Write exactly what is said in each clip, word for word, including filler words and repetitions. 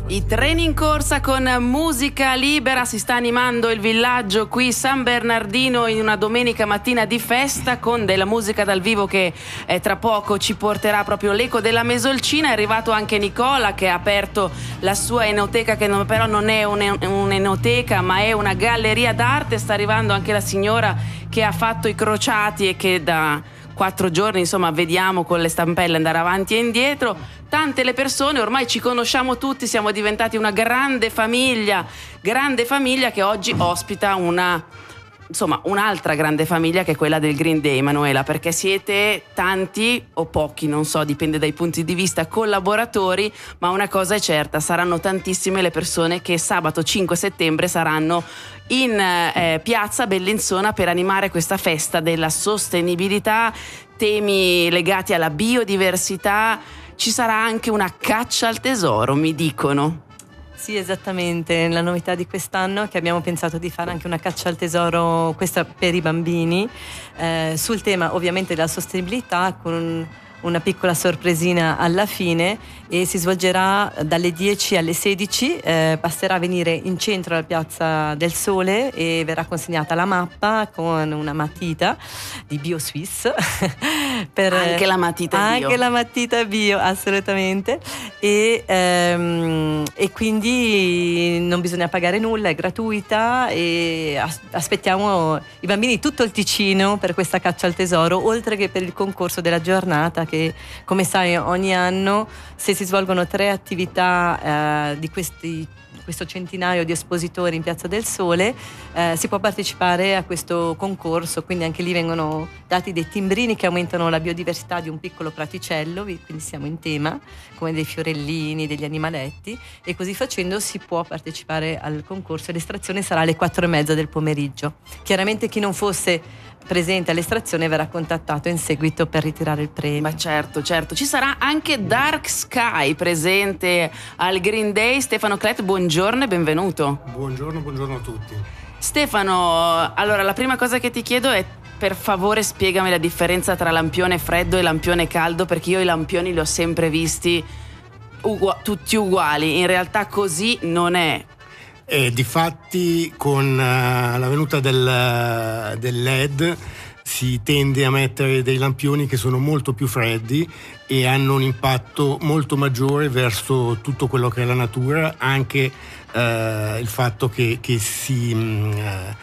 I treni in corsa con musica libera, si sta animando il villaggio qui San Bernardino in una domenica mattina di festa con della musica dal vivo che eh, tra poco ci porterà proprio l'eco della Mesolcina. È arrivato anche Nicola che ha aperto la sua enoteca, che non, però non è un'enoteca ma è una galleria d'arte. Sta arrivando anche la signora che ha fatto i crociati e che da quattro giorni insomma vediamo con le stampelle andare avanti e indietro. Tante le persone, ormai ci conosciamo tutti, siamo diventati una grande famiglia, grande famiglia che oggi ospita una, insomma, un'altra grande famiglia che è quella del Green Day, Manuela, perché siete tanti o pochi, non so, dipende dai punti di vista, collaboratori, ma una cosa è certa, saranno tantissime le persone che sabato cinque settembre saranno in eh, piazza Bellinzona per animare questa festa della sostenibilità, temi legati alla biodiversità. Ci sarà anche una caccia al tesoro, mi dicono. Sì, esattamente. La novità di quest'anno è che abbiamo pensato di fare anche una caccia al tesoro, questa per i bambini, eh, sul tema ovviamente della sostenibilità, con un, una piccola sorpresina alla fine, e si svolgerà dalle dieci alle sedici. Eh, basterà venire in centro alla Piazza del Sole e verrà consegnata la mappa con una matita di BioSwiss. Per, anche la matita bio. Anche la matita bio, assolutamente. E, ehm, e quindi non bisogna pagare nulla, è gratuita, e as- aspettiamo i bambini di tutto il Ticino per questa caccia al tesoro, oltre che per il concorso della giornata che, come sai, ogni anno, se si svolgono tre attività eh, di questi questo centinaio di espositori in Piazza del Sole, eh, si può partecipare a questo concorso, quindi anche lì vengono dati dei timbrini che aumentano la biodiversità di un piccolo praticello, quindi siamo in tema, come dei fiorellini, degli animaletti, e così facendo si può partecipare al concorso. L'estrazione sarà alle quattro e mezza del pomeriggio. Chiaramente chi non fosse presente all'estrazione verrà contattato in seguito per ritirare il premio. Ma certo, certo. Ci sarà anche Dark Sky presente al Green Day. Stefano Clet, buongiorno e benvenuto. Buongiorno, buongiorno a tutti. Stefano, allora la prima cosa che ti chiedo è, per favore spiegami la differenza tra lampione freddo e lampione caldo, perché io i lampioni li ho sempre visti ugu- tutti uguali. In realtà così non è. E difatti con uh, la venuta del, del L E D si tende a mettere dei lampioni che sono molto più freddi e hanno un impatto molto maggiore verso tutto quello che è la natura, anche uh, il fatto che, che si, uh,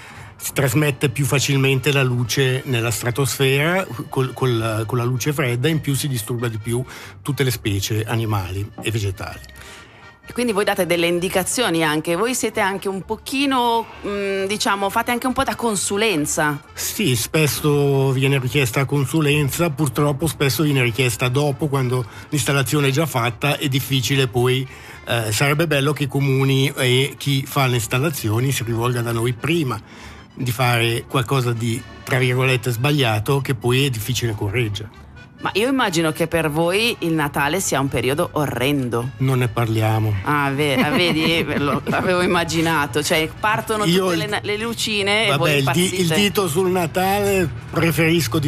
si trasmette più facilmente la luce nella stratosfera col, col, con la luce fredda, in più si disturba di più tutte le specie animali e vegetali. Quindi voi date delle indicazioni anche, voi siete anche un pochino, mh, diciamo, fate anche un po' da consulenza. Sì, spesso viene richiesta consulenza, purtroppo spesso viene richiesta dopo, quando l'installazione è già fatta. È difficile poi, eh, sarebbe bello che i comuni e chi fa le installazioni si rivolga da noi prima di fare qualcosa di, tra virgolette, sbagliato, che poi è difficile correggere. Ma io immagino che per voi il Natale sia un periodo orrendo. Non ne parliamo. Ah, vedi, lo avevo immaginato. Cioè, partono io tutte il, le, le lucine vabbè, e voi impazzite. Il, il dito sul Natale preferisco di